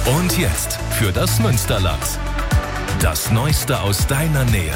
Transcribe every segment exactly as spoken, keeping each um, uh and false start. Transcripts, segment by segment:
Und jetzt für das Münsterland. Das Neueste aus deiner Nähe.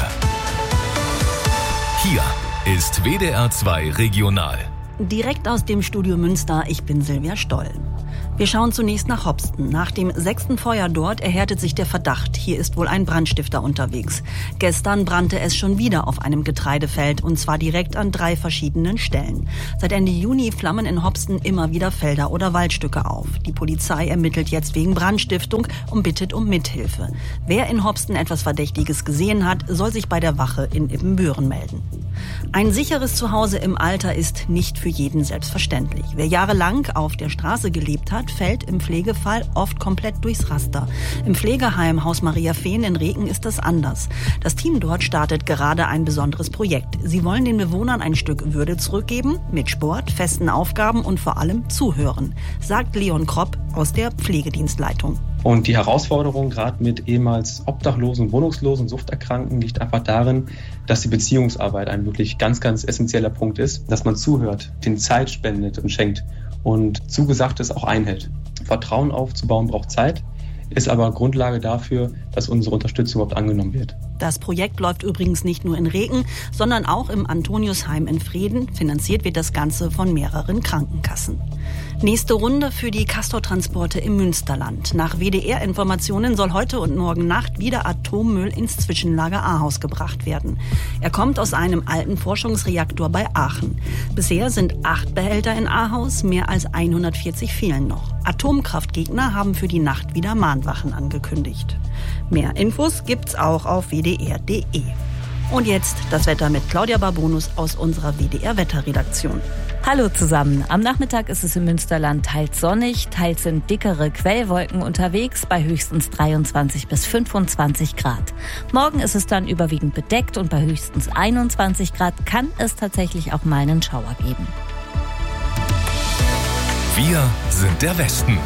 Hier ist W D R zwei Regional. Direkt aus dem Studio Münster, ich bin Silvia Stoll. Wir schauen zunächst nach Hopsten. Nach dem sechsten Feuer dort erhärtet sich der Verdacht. Hier ist wohl ein Brandstifter unterwegs. Gestern brannte es schon wieder auf einem Getreidefeld und zwar direkt an drei verschiedenen Stellen. Seit Ende Juni flammen in Hopsten immer wieder Felder oder Waldstücke auf. Die Polizei ermittelt jetzt wegen Brandstiftung und bittet um Mithilfe. Wer in Hopsten etwas Verdächtiges gesehen hat, soll sich bei der Wache in Ibbenbüren melden. Ein sicheres Zuhause im Alter ist nicht für jeden selbstverständlich. Wer jahrelang auf der Straße gelebt hat, fällt im Pflegefall oft komplett durchs Raster. Im Pflegeheim Haus Maria Fehn in Reken ist das anders. Das Team dort startet gerade ein besonderes Projekt. Sie wollen den Bewohnern ein Stück Würde zurückgeben, mit Sport, festen Aufgaben und vor allem zuhören, sagt Leon Kropp aus der Pflegedienstleitung. Und die Herausforderung gerade mit ehemals Obdachlosen, Wohnungslosen, Suchterkrankten liegt einfach darin, dass die Beziehungsarbeit ein wirklich ganz, ganz essentieller Punkt ist, dass man zuhört, den Zeit spendet und schenkt und Zugesagtes auch einhält. Vertrauen aufzubauen braucht Zeit, ist aber Grundlage dafür, dass unsere Unterstützung überhaupt angenommen wird. Das Projekt läuft übrigens nicht nur in Reken, sondern auch im Antoniusheim in Vreden. Finanziert wird das Ganze von mehreren Krankenkassen. Nächste Runde für die Castortransporte im Münsterland. Nach W D R-Informationen soll heute und morgen Nacht wieder Atommüll ins Zwischenlager Ahaus gebracht werden. Er kommt aus einem alten Forschungsreaktor bei Aachen. Bisher sind acht Behälter in Ahaus, mehr als hundertvierzig fehlen noch. Atomkraftgegner haben für die Nacht wieder Mahnwachen angekündigt. Mehr Infos gibt's auch auf w d r punkt d e. Und jetzt das Wetter mit Claudia Barbonus aus unserer W D R-Wetterredaktion. Hallo zusammen. Am Nachmittag ist es im Münsterland teils sonnig, teils sind dickere Quellwolken unterwegs bei höchstens dreiundzwanzig bis fünfundzwanzig Grad. Morgen ist es dann überwiegend bedeckt und bei höchstens einundzwanzig Grad kann es tatsächlich auch mal einen Schauer geben. Wir sind der Westen.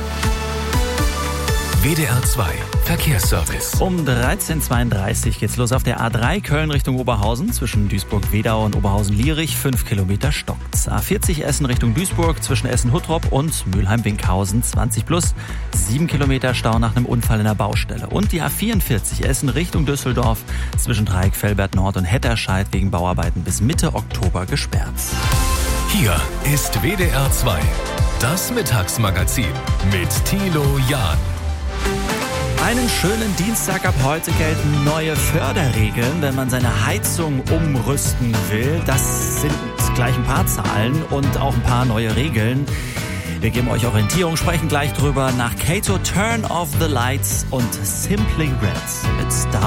W D R zwei Verkehrsservice. Um dreizehn Uhr zweiunddreißig geht's los auf der A drei Köln Richtung Oberhausen. Zwischen Duisburg-Wedau und Oberhausen-Lierich fünf Kilometer stockt's. A vierzig Essen Richtung Duisburg zwischen Essen-Huttrop und Mülheim-Winkhausen zwanzig plus. sieben Kilometer Stau nach einem Unfall in der Baustelle. Und die A vierundvierzig Essen Richtung Düsseldorf zwischen Dreieck Velbert Nord und Hetterscheid wegen Bauarbeiten bis Mitte Oktober gesperrt. Hier ist W D R zwei, das Mittagsmagazin mit Thilo Jahn. Einen schönen Dienstag ab heute gelten neue Förderregeln, wenn man seine Heizung umrüsten will. Das sind gleich ein paar Zahlen und auch ein paar neue Regeln. Wir geben euch Orientierung, sprechen gleich drüber nach Kato Turn Off the Lights und Simply Red mit Star.